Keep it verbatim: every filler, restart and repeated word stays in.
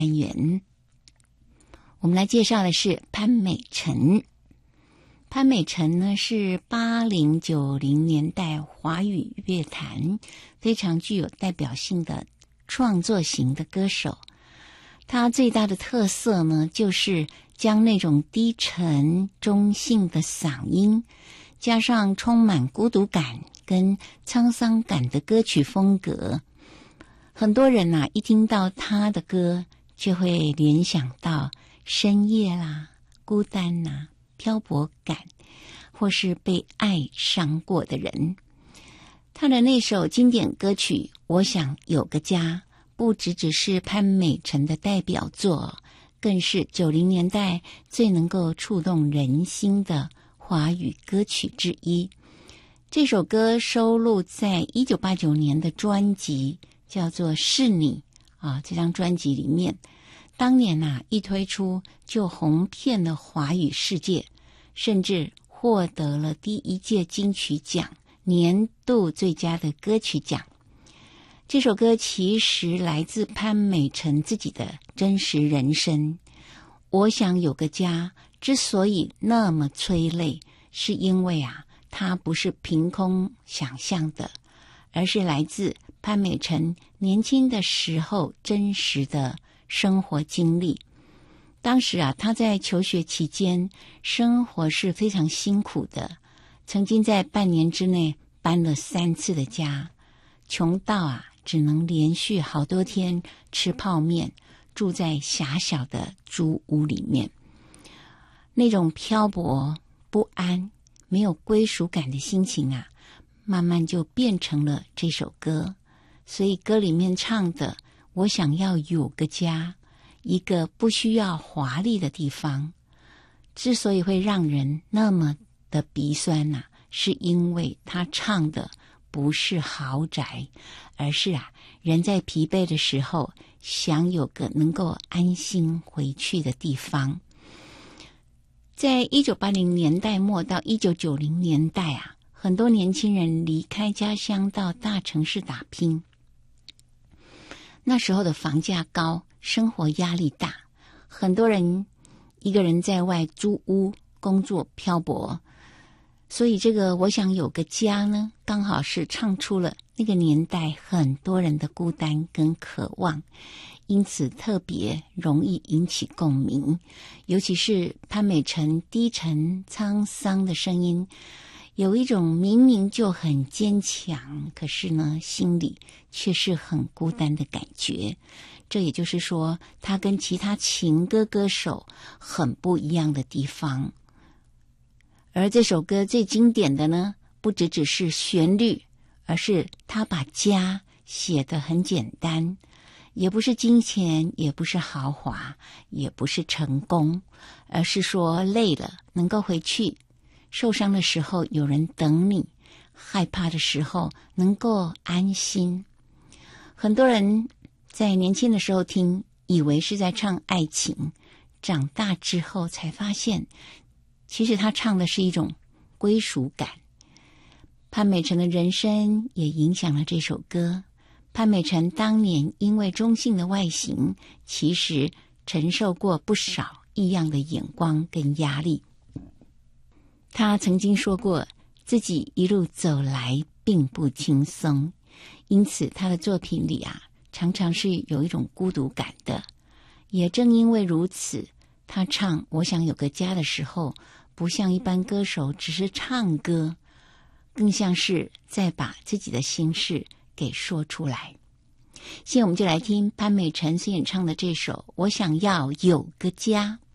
单元。我们来介绍的是潘美辰。潘美辰呢是八零九零年代华语乐坛非常具有代表性的创作型的歌手。他最大的特色呢，就是将那种低沉中性的嗓音，加上充满孤独感跟沧桑感的歌曲风格。很多人啊，一听到他的歌，就会联想到深夜啦、孤单啦、漂泊感，或是被爱伤过的人。他的那首经典歌曲《我想有个家》，不只只是潘美辰的代表作，更是九零年代最能够触动人心的华语歌曲之一。这首歌收录在一九八九年的专辑叫做《是你》啊，这张专辑里面，当年啊一推出就红遍了华语世界，甚至获得了第一届金曲奖年度最佳的歌曲奖。这首歌其实来自潘美辰自己的真实人生。我想有个家之所以那么催泪，是因为啊，它不是凭空想象的，而是来自潘美辰年轻的时候真实的生活经历。当时啊，他在求学期间生活是非常辛苦的，曾经在半年之内搬了三次的家，穷到啊只能连续好多天吃泡面，住在狭小的租屋里面。那种漂泊不安没有归属感的心情啊，慢慢就变成了这首歌。所以歌里面唱的我想要有个家，一个不需要华丽的地方，之所以会让人那么的鼻酸啊，是因为他唱的不是豪宅，而是啊，人在疲惫的时候想有个能够安心回去的地方。在一九八零年代末到一九九零年代啊，很多年轻人离开家乡到大城市打拼。那时候的房价高，生活压力大，很多人一个人在外租屋工作漂泊，所以这个我想有个家呢，刚好是唱出了那个年代很多人的孤单跟渴望，因此特别容易引起共鸣。尤其是潘美辰低沉沧桑的声音，有一种明明就很坚强，可是呢心里却是很孤单的感觉。这也就是说，他跟其他情歌歌手很不一样的地方。而这首歌最经典的呢，不只只是旋律，而是他把家写得很简单，也不是金钱，也不是豪华，也不是成功，而是说累了能够回去，受伤的时候有人等你，害怕的时候能够安心。很多人在年轻的时候听，以为是在唱爱情，长大之后才发现，其实他唱的是一种归属感。潘美辰的人生也影响了这首歌。潘美辰当年因为中性的外形，其实承受过不少异样的眼光跟压力。他曾经说过，自己一路走来并不轻松，因此他的作品里啊，常常是有一种孤独感的。也正因为如此，他唱《我想有个家》的时候，不像一般歌手只是唱歌，更像是在把自己的心事给说出来。现在我们就来听潘美辰所演唱的这首《我想要有个家》。